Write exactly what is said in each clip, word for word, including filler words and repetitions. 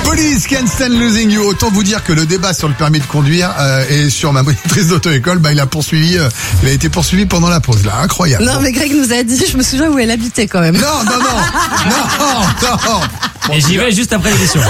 Police Can't Stand Losing You. Autant vous dire que le débat sur le permis de conduire euh, et sur ma monitrice d'auto-école, bah, il a poursuivi, euh, il a été poursuivi pendant la pause, là. Incroyable. Non, mais Greg nous a dit, je me souviens où elle habitait quand même. Non, non, non, non, non. Bon, et j'y vais juste après l'émission.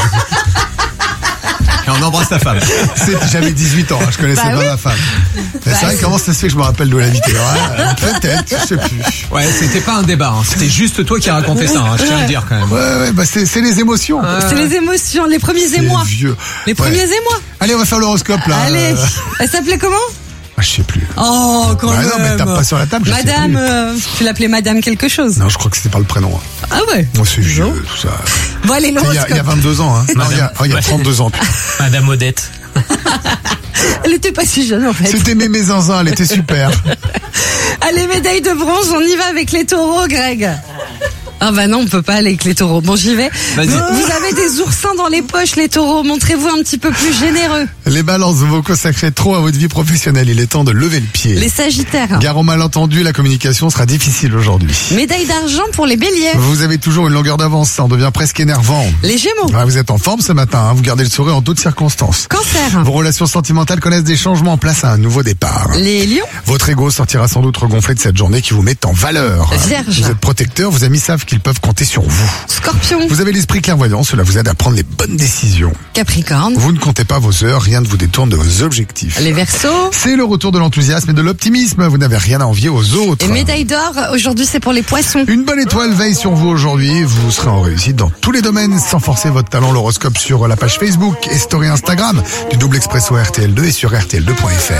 Et on embrasse ta femme. C'est, j'avais dix-huit ans, hein, je connaissais bah pas oui. ma femme. Mais Bah c'est vrai, c'est... comment ça se fait que je me rappelle d'où elle habitait? Ouais, peut-être, je sais plus. Ouais, c'était pas un débat, hein. C'était juste toi qui racontais ça, hein, je tiens à le dire quand même. Ouais, ouais, bah c'est, c'est les émotions. Euh... C'est les émotions, les premiers C'est émois. vieux. Les premiers Ouais. émois. Allez, on va faire l'horoscope, là. Allez. Euh... Elle s'appelait comment? Ah, je sais plus. Oh, quand Bah même. non, mais tape pas sur la table, je sais Madame, plus. euh, tu l'appelais Madame quelque chose? Non, je crois que c'était pas le prénom. Hein. Ah ouais. Moi, c'est vieux, Non. tout ça. Bon, allez, Il y, a, l'horoscope. il y a vingt-deux ans, hein. Non, il y a, oh, il y a trente-deux ans. Madame Odette. Elle était pas si jeune en fait. C'était Mémé Zinzin, elle était super. Allez, médaille de bronze, on y va avec les taureaux, Greg. Ah bah non, on peut pas aller avec les taureaux. Bon, j'y vais. Vas-y. Vous, vous avez des oursins dans les poches, les taureaux. Montrez-vous un petit peu plus généreux. Les balances, vous vous consacrez trop à votre vie professionnelle. Il est temps de lever le pied. Les sagittaires. Gare au malentendu, la communication sera difficile aujourd'hui. Médaille d'argent pour les béliers. Vous avez toujours une longueur d'avance, ça en devient presque énervant. Les gémeaux. Ah, vous êtes en forme ce matin, hein. Vous gardez le sourire en toutes circonstances. Cancer. Vos relations sentimentales connaissent des changements en place à un nouveau départ. Les lions. Votre ego sortira sans doute regonflé de cette journée qui vous met en valeur. Vierge. Vous êtes protecteur, vos amis savent qu'ils peuvent compter sur vous. Scorpion. Vous avez l'esprit clairvoyant, cela vous aide à prendre les bonnes décisions. Capricorne. Vous ne comptez pas vos heures, rien ne vous détourne de vos objectifs. Les verseaux. C'est le retour de l'enthousiasme et de l'optimisme, vous n'avez rien à envier aux autres. Et médaille d'or, aujourd'hui c'est pour les poissons. Une bonne étoile veille sur vous aujourd'hui, vous serez en réussite dans tous les domaines sans forcer votre talent. L'horoscope sur la page Facebook et story Instagram du Double Expresso R T L deux et sur R T L deux point F R.